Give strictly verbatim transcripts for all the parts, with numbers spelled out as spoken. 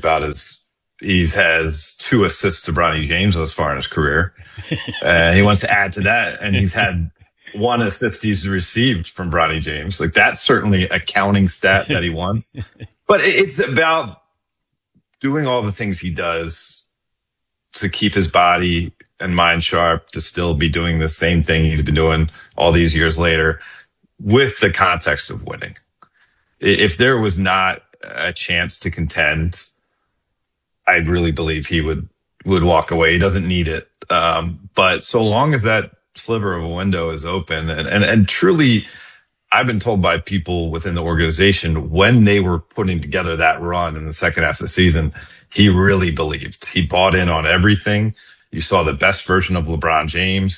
about is he's has two assists to Bronny James thus far in his career. Uh, he wants to add to that, and he's had one assist he's received from Bronny James. Like, that's certainly a counting stat that he wants. But it- it's about doing all the things he does to keep his body and mind sharp, to still be doing the same thing he's been doing all these years later, with the context of winning. I- If there was not a chance to contend, I really believe he would would walk away. He doesn't need it. Um, but so long as that sliver of a window is open, and, and, and truly, I've been told by people within the organization, when they were putting together that run in the second half of the season, he really believed. He bought in on everything. You saw the best version of LeBron James.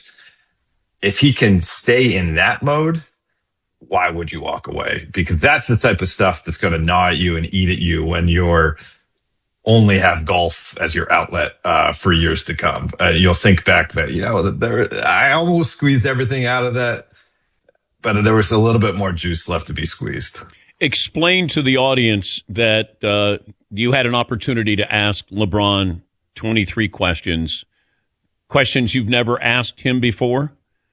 If he can stay in that mode, why would you walk away? Because that's the type of stuff that's going to gnaw at you and eat at you when you're only have golf as your outlet uh, for years to come. Uh, you'll think back that, you know, there, I almost squeezed everything out of that, but there was a little bit more juice left to be squeezed. Explain to the audience that uh, you had an opportunity to ask LeBron twenty-three questions, questions you've never asked him before.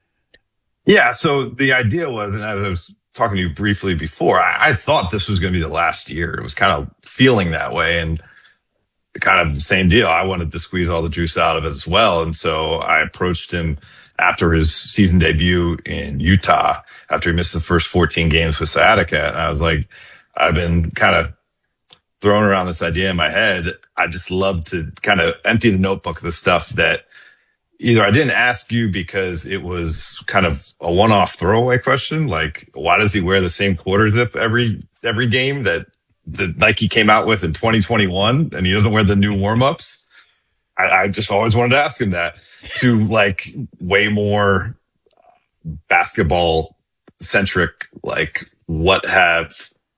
Yeah, so the idea was, and as I was talking to you briefly before, I, I thought this was going to be the last year. It was kind of feeling that way, and kind of the same deal. I wanted to squeeze all the juice out of it as well. And so I approached him after his season debut in Utah, after he missed the first fourteen games with Sciatica. And I was like, I've been kind of throwing around this idea in my head. I just love to kind of empty the notebook of the stuff that either I didn't ask you because it was kind of a one-off throwaway question, like, why does he wear the same quarter zip every every game that the Nike came out with in twenty twenty-one, and he doesn't wear the new warm-ups? I, I just always wanted to ask him that, to like way more basketball centric, like what have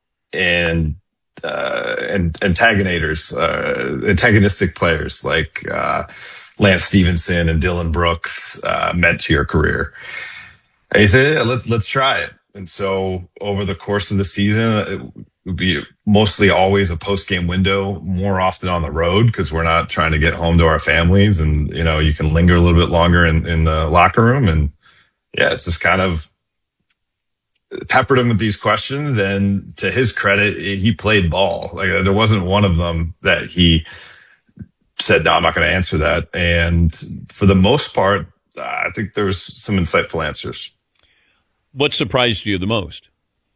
and uh, and antagonators, uh, antagonistic players like uh, Lance Stevenson and Dylan Brooks uh, meant to your career. And he said, yeah, let's let's try it. And so over the course of the season, it would be mostly always a post-game window, more often on the road, because we're not trying to get home to our families. And, you know, you can linger a little bit longer in, in the locker room. And yeah, it's just kind of peppered him with these questions. And to his credit, he played ball. Like, there wasn't one of them that he said, no, I'm not going to answer that. And for the most part, I think there was some insightful answers. What surprised you the most?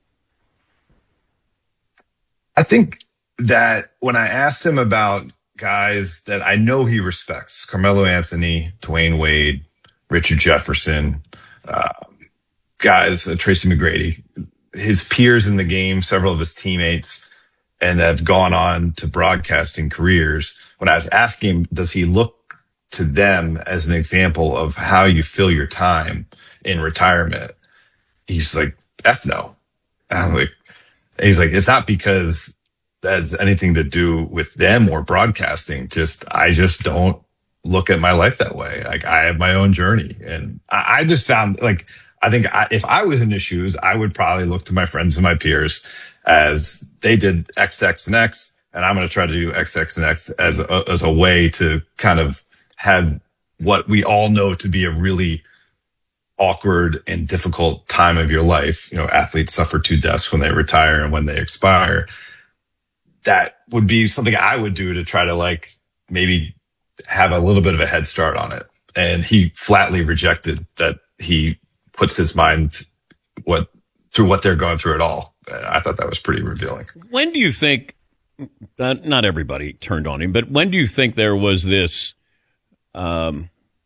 I think that when I asked him about guys that I know he respects, Carmelo Anthony, Dwayne Wade, Richard Jefferson, uh, guys, uh, Tracy McGrady, his peers in the game, several of his teammates, and have gone on to broadcasting careers. When I was asking him, does he look to them as an example of how you fill your time in retirement? He's like, F no. I'm like, he's like, it's not because that has anything to do with them or broadcasting. Just, I just don't look at my life that way. Like, I have my own journey. And I, I just found, like, I think I, if I was in his shoes, I would probably look to my friends and my peers as they did X, X, and X, and I'm going to try to do X, X, and X as a, as a way to kind of have what we all know to be a really awkward and difficult time of your life. You know, athletes suffer two deaths when they retire and when they expire. That would be something I would do to try to, like, maybe have a little bit of a head start on it. And he flatly rejected that. He puts his mind what through what they're going through at all. I thought that was pretty revealing. When do you think, uh, not everybody turned on him, but when do you think there was this, um,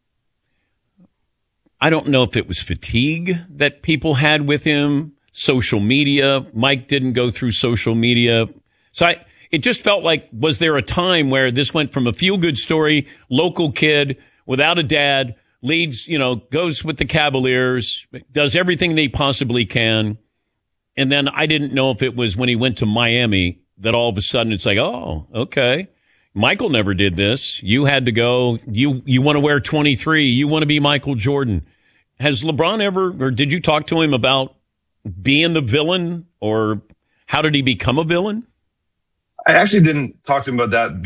I don't know if it was fatigue that people had with him, social media. Mike didn't go through social media. So I, it just felt like, was there a time where this went from a feel-good story, local kid without a dad, leads, you know, goes with the Cavaliers, does everything they possibly can. And then I didn't know if it was when he went to Miami that all of a sudden it's like, oh, okay. Michael never did this. You had to go. You, you want to wear twenty-three. You want to be Michael Jordan. Has LeBron ever, or did you talk to him about being the villain, or how did he become a villain? I actually didn't talk to him about that